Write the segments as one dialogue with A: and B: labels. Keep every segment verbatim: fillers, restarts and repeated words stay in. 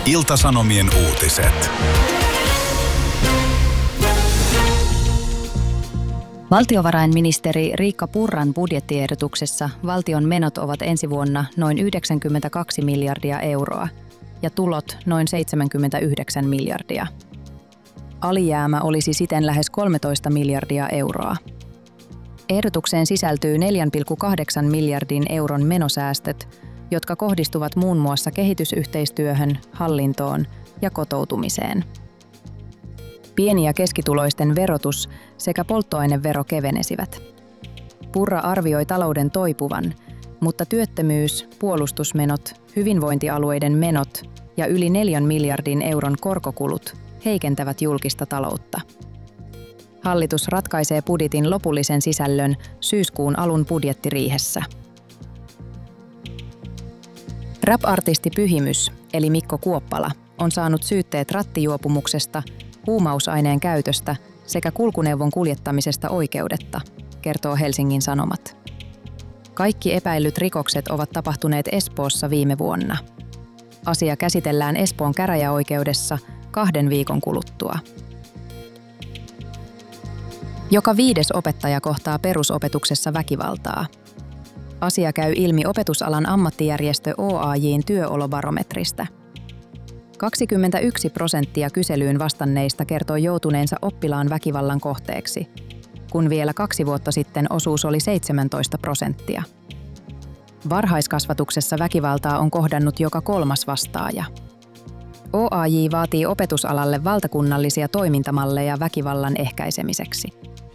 A: Ilta-Sanomien uutiset.
B: Valtiovarainministeri Riikka Purran budjettiehdotuksessa valtion menot ovat ensi vuonna noin yhdeksänkymmentäkaksi miljardia euroa ja tulot noin seitsemänkymmentäyhdeksän miljardia. Alijäämä olisi siten lähes kolmetoista miljardia euroa. Ehdotukseen sisältyy neljä pilkku kahdeksan miljardin euron menosäästöt, jotka kohdistuvat muun muassa kehitysyhteistyöhön, hallintoon ja kotoutumiseen. Pieni- ja keskituloisten verotus sekä polttoainevero kevenesivät. Purra arvioi talouden toipuvan, mutta työttömyys, puolustusmenot, hyvinvointialueiden menot ja yli neljän miljardin euron korkokulut heikentävät julkista taloutta. Hallitus ratkaisee budjetin lopullisen sisällön syyskuun alun budjettiriihessä. Rap-artisti Pyhimys, eli Mikko Kuoppala, on saanut syytteet rattijuopumuksesta, huumausaineen käytöstä sekä kulkuneuvon kuljettamisesta oikeudetta, kertoo Helsingin Sanomat. Kaikki epäillyt rikokset ovat tapahtuneet Espoossa viime vuonna. Asia käsitellään Espoon käräjäoikeudessa kahden viikon kuluttua. Joka viides opettaja kohtaa perusopetuksessa väkivaltaa. Asia käy ilmi opetusalan ammattijärjestö O A J:n työolobarometristä. kaksikymmentäyksi prosenttia kyselyyn vastanneista kertoi joutuneensa oppilaan väkivallan kohteeksi, kun vielä kaksi vuotta sitten osuus oli seitsemäntoista prosenttia. Varhaiskasvatuksessa väkivaltaa on kohdannut joka kolmas vastaaja. O A J vaatii opetusalalle valtakunnallisia toimintamalleja väkivallan ehkäisemiseksi.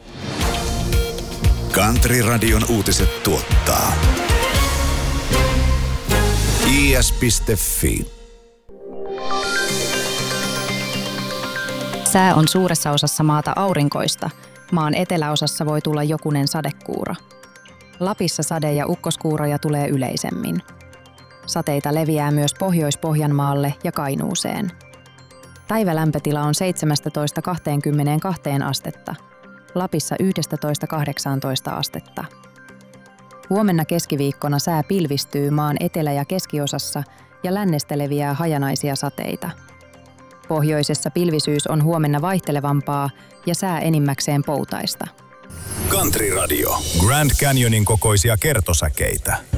A: Country Radion uutiset tuottaa I S piste F I.
B: Sää on suuressa osassa maata aurinkoista. Maan eteläosassa voi tulla jokunen sadekuuro. Lapissa sade- ja ukkoskuuroja tulee yleisemmin. Sateita leviää myös Pohjois-Pohjanmaalle ja Kainuuseen. Päivälämpötila on seitsemästätoista kaksikymmentäkaksi astetta. Lapissa yksitoista kahdeksantoista astetta. Huomenna keskiviikkona sää pilvistyy maan etelä- ja keskiosassa ja lännestä leviää hajanaisia sateita. Pohjoisessa pilvisyys on huomenna vaihtelevampaa ja sää enimmäkseen poutaista.
A: Country Radio. Grand Canyonin kokoisia kertosäkeitä.